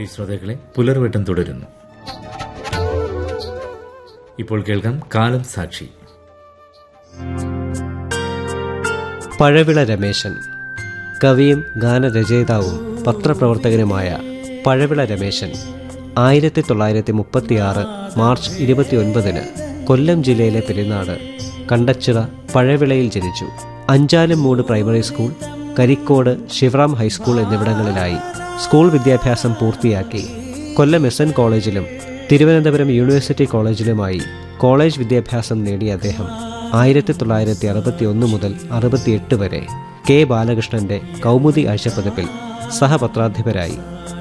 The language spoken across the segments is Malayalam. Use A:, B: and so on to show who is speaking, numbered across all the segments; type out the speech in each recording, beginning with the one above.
A: ശ്രോതാക്കളെ, പുലർവെട്ടം തുടരുന്നു. ഇപ്പോൾ കേൾക്കാം കാലം സാക്ഷി.
B: പഴവിള രമേശൻ. കവിയും ഗാനരചയിതാവും പത്രപ്രവർത്തകനുമായ പഴവിള രമേശൻ 1936 മാർച്ച് 29 കൊല്ലം ജില്ലയിലെ പെരിനാട് കണ്ടച്ചിറ പഴവിളയിൽ ജനിച്ചു. Anchalumoodu primary school, Karikode Sivaram high school എന്നിവിടങ്ങളിലായി school വിദ്യാഭ്യാസം പൂർത്തിയാക്കി. കൊല്ലം SN കോളേജിലും തിരുവനന്തപുരം യൂണിവേഴ്സിറ്റി കോളേജിലുമായി കോളേജ് വിദ്യാഭ്യാസം നേടിയ അദ്ദേഹം 1961 മുതൽ 68 വരെ കെ ബാലകൃഷ്ണന്റെ കൗമുദി ആഴ്ചപ്പതിപ്പിൽ സഹപത്രാധിപരായി.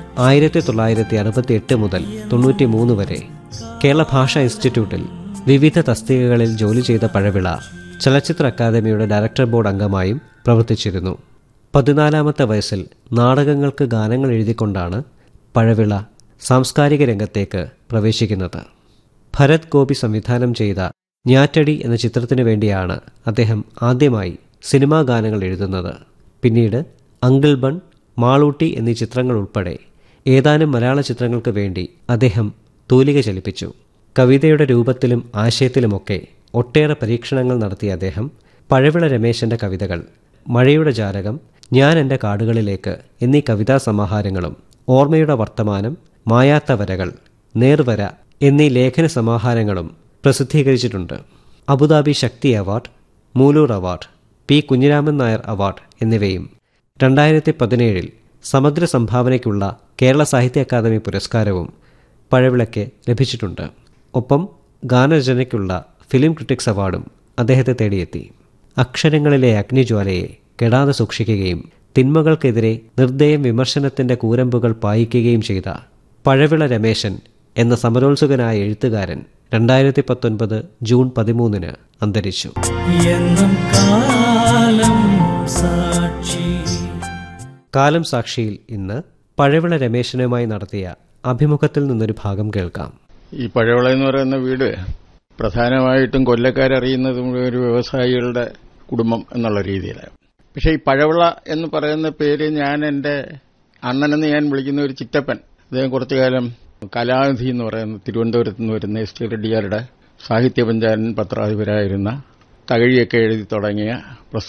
B: 1968 മുതൽ 93 വരെ കേരള ഭാഷാ ഇൻസ്റ്റിറ്റ്യൂട്ടിൽ വിവിധ തസ്തികകളിൽ ജോലി ചെയ്ത പഴവിള ചലച്ചിത്ര അക്കാദമിയുടെ ഡയറക്ടർ ബോർഡ് അംഗമായും പ്രവർത്തിച്ചിരുന്നു. 14-ാമത്തെ വയസ്സിൽ നാടകങ്ങൾക്ക് ഗാനങ്ങൾ എഴുതിക്കൊണ്ടാണ് പഴവിള സാംസ്കാരിക രംഗത്തേക്ക് പ്രവേശിക്കുന്നത്. ഭരത് ഗോപി സംവിധാനം ചെയ്ത ഞാറ്റടി എന്ന ചിത്രത്തിനു വേണ്ടിയാണ് അദ്ദേഹം ആദ്യമായി സിനിമാ ഗാനങ്ങൾ എഴുതുന്നത്. പിന്നീട് അങ്കിൾ ബൺ, മാളൂട്ടി എന്നീ ചിത്രങ്ങൾ ഉൾപ്പെടെ ഏതാനും മലയാള ചിത്രങ്ങൾക്ക് വേണ്ടി അദ്ദേഹം തൂലിക ചലിപ്പിച്ചു. കവിതയുടെ രൂപത്തിലും ആശയത്തിലുമൊക്കെ ഒട്ടേറെ പരീക്ഷണങ്ങൾ നടത്തിയ അദ്ദേഹം പഴവിള രമേശന്റെ കവിതകൾ മഴയുടെ ജാലകം, ഞാൻ എൻ്റെ കാടുകളിലേക്ക് എന്നീ കവിതാ സമാഹാരങ്ങളും ഓർമ്മയുടെ വർത്തമാനം, മായാത്ത വരകൾ, നേർവര എന്നീ ലേഖന സമാഹാരങ്ങളും പ്രസിദ്ധീകരിച്ചിട്ടുണ്ട്. അബുദാബി ശക്തി award, Mooloor award, P Kunhiraman Nair award എന്നിവയും 2017 സമഗ്ര സംഭാവനയ്ക്കുള്ള കേരള സാഹിത്യ അക്കാദമി പുരസ്കാരവും പഴവിളയ്ക്ക് ലഭിച്ചിട്ടുണ്ട്. ഒപ്പം ഗാനരചനയ്ക്കുള്ള ഫിലിം ക്രിട്ടിക്സ് അവാർഡും അദ്ദേഹത്തെ തേടിയെത്തി. അക്ഷരങ്ങളിലെ അഗ്നിജ്വാലയെ കെടാതെ സൂക്ഷിക്കുകയും തിന്മകൾക്കെതിരെ നിർദ്ദയം വിമർശനത്തിന്റെ കൂരമ്പുകൾ പായിക്കുകയും ചെയ്ത പഴവിള രമേശൻ എന്ന സമരോത്സുകനായ എഴുത്തുകാരൻ 2019 ജൂൺ 13 അന്തരിച്ചു. കാലം സാക്ഷിയിൽ ഇന്ന് പഴവിള രമേശനുമായി നടത്തിയ അഭിമുഖത്തിൽ നിന്നൊരു ഭാഗം കേൾക്കാം.
C: ഈ പഴവിള എന്ന് പറയുന്ന വീട് പ്രധാനമായിട്ടും കൊല്ലക്കാരറിയുന്നത് ഒരു വ്യവസായികളുടെ കുടുംബം എന്നുള്ള രീതിയിലാണ്. പക്ഷേ ഈ പഴവിള എന്ന് പറയുന്ന പേര് ഞാൻ എൻ്റെ അണ്ണനെന്ന് ഞാൻ വിളിക്കുന്ന ഒരു ചിറ്റപ്പൻ, അദ്ദേഹം കുറച്ചുകാലം കലാനിധി എന്ന് പറയുന്ന തിരുവനന്തപുരത്ത് നിന്ന് വരുന്ന ST റെഡ്ഡിയാരുടെ സാഹിത്യ പഞ്ചാരൻ പത്രാധിപരായിരുന്ന തകഴിയൊക്കെ എഴുതി തുടങ്ങിയ